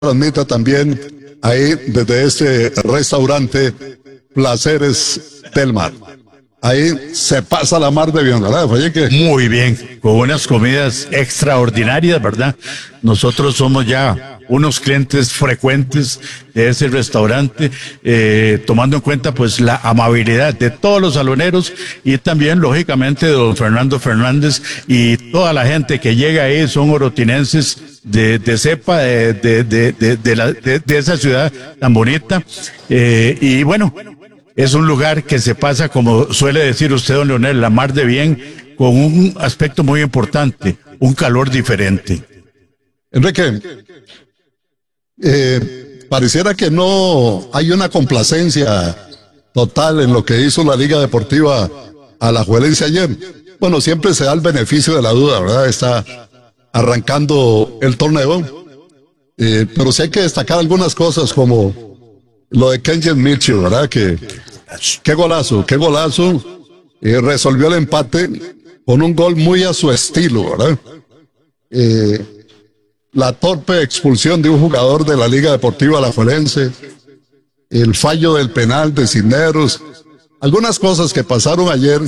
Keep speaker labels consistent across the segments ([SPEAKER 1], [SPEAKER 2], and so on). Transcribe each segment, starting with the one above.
[SPEAKER 1] transmite también ahí desde este restaurante Placeres del Mar. Ahí se pasa la mar de bien, ¿verdad? Oye, que
[SPEAKER 2] muy bien, con unas comidas extraordinarias, ¿verdad? Nosotros somos ya unos clientes frecuentes de ese restaurante, tomando en cuenta pues la amabilidad de todos los saloneros y también lógicamente de don Fernando Fernández y toda la gente que llega ahí son orotinenses de cepa de esa ciudad tan bonita, y bueno, es un lugar que se pasa, como suele decir usted, don Leonel, la mar de bien, con un aspecto muy importante, un calor diferente.
[SPEAKER 1] Enrique, pareciera que no hay una complacencia total en lo que hizo la Liga Deportiva Alajuelense ayer. Bueno, siempre se da el beneficio de la duda, ¿verdad? Está arrancando el torneo, pero sí hay que destacar algunas cosas como lo de Kenyon Mitchell, ¿verdad? Qué golazo, resolvió el empate con un gol muy a su estilo, ¿verdad? La torpe expulsión de un jugador de la Liga Deportiva Alajuelense, el fallo del penal de Cisneros, algunas cosas que pasaron ayer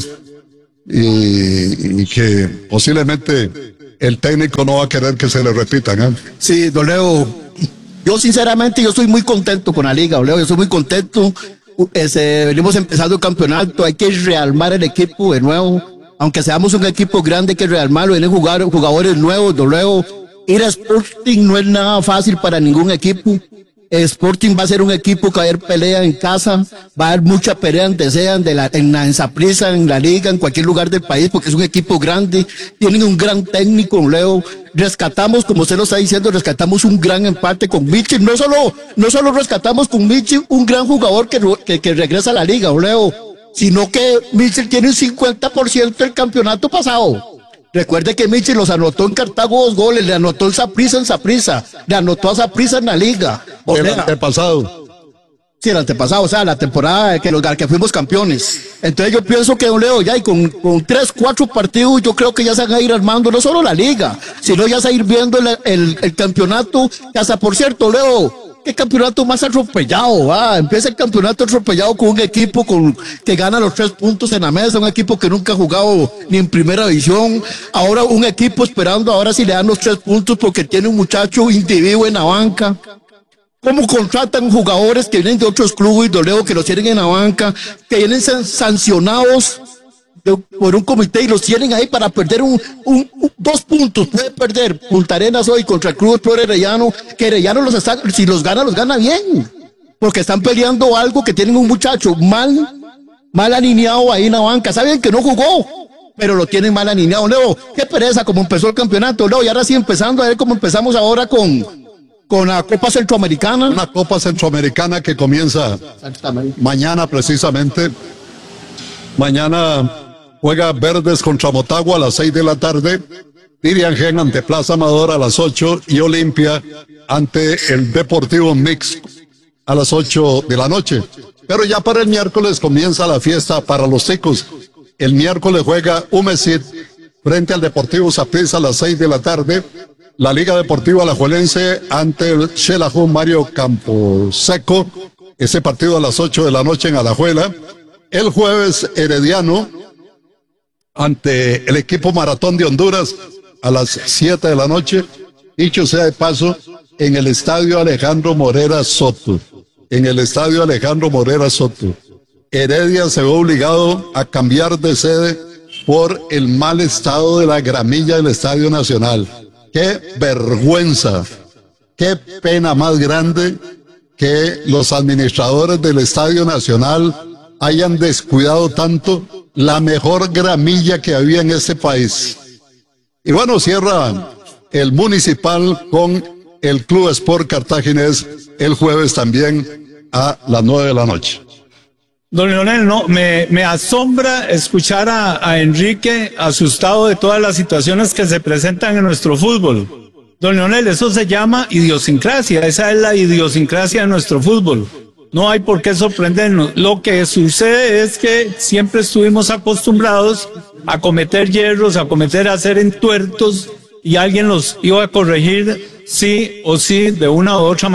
[SPEAKER 1] y que posiblemente el técnico no va a querer que se le repitan, ¿eh?
[SPEAKER 3] Sí, don Leo, yo sinceramente yo estoy muy contento con la liga, don Leo, yo estoy muy contento. Venimos empezando el campeonato, hay que rearmar el equipo de nuevo, aunque seamos un equipo grande, hay que rearmarlo, vienen jugadores nuevos, don Leo. Ir a Sporting no es nada fácil para ningún equipo. Sporting va a ser un equipo que va a haber pelea en casa, va a haber mucha pelea donde sea, en Saprissa, en la liga, en cualquier lugar del país, porque es un equipo grande, tienen un gran técnico, Leo. Rescatamos, como usted lo está diciendo, rescatamos un gran empate con Mitchell. No solo rescatamos con Mitchell un gran jugador que regresa a la liga, Leo, sino que Mitchell tiene un 50% del campeonato pasado. Recuerde que Mitchell los anotó en Cartago 2 goles, le anotó el Saprissa en Saprissa, le anotó a Saprissa en la liga.
[SPEAKER 1] El antepasado.
[SPEAKER 3] Sí, el antepasado, o sea, la temporada que fuimos campeones. Entonces yo pienso que, don Leo, ya y con 3-4 partidos, yo creo que ya se van a ir armando no solo la liga, sino ya se va a ir viendo el campeonato. Que hasta, por cierto, Leo, qué campeonato más atropellado, ¿va? Empieza el campeonato atropellado con un equipo que gana los 3 puntos en la mesa, un equipo que nunca ha jugado ni en primera división. Ahora un equipo esperando ahora si le dan los 3 puntos porque tiene un muchacho individuo en la banca. ¿Cómo contratan jugadores que vienen de otros clubes, don Leo, que los tienen en la banca, que vienen sancionados por un comité y los tienen ahí para perder 2 puntos? Puede perder Punta Arenas hoy contra el Club Pro Herediano, que Herediano si los gana bien, porque están peleando algo, que tienen un muchacho mal alineado ahí en la banca. Saben que no jugó, pero lo tienen mal alineado. Leo, qué pereza como empezó el campeonato, Leo, y ahora sí empezando a ver cómo empezamos ahora con la Copa Centroamericana.
[SPEAKER 1] Una Copa Centroamericana que comienza mañana precisamente. Mañana juega Verdes contra Motagua a las 6 de la tarde, Tiriangén ante Plaza Amador a las 8 y Olimpia ante el Deportivo Mix a las 8 de la noche. Pero ya para el miércoles comienza la fiesta para los ticos. El miércoles juega Humesit frente al Deportivo Saprissa a las 6 de la tarde. La Liga Deportiva Alajuelense ante el Xelajú Mario Camposeco. Ese partido a las 8 de la noche en Alajuela. El jueves Herediano ante el equipo Maratón de Honduras a las 7 de la noche. Dicho sea de paso, en el Estadio Alejandro Morera Soto. En el Estadio Alejandro Morera Soto. Heredia se ve obligado a cambiar de sede por el mal estado de la gramilla del Estadio Nacional. ¡Qué vergüenza! ¡Qué pena más grande que los administradores del Estadio Nacional hayan descuidado tanto la mejor gramilla que había en este país! Y bueno, cierra el Municipal con el Club Sport Cartaginés el jueves también a las 9 de la noche.
[SPEAKER 4] Don Leonel, no, me asombra escuchar a Enrique asustado de todas las situaciones que se presentan en nuestro fútbol. Don Leonel, eso se llama idiosincrasia, esa es la idiosincrasia de nuestro fútbol. No hay por qué sorprendernos. Lo que sucede es que siempre estuvimos acostumbrados a cometer hierros, a hacer entuertos y alguien los iba a corregir sí o sí de una u otra manera.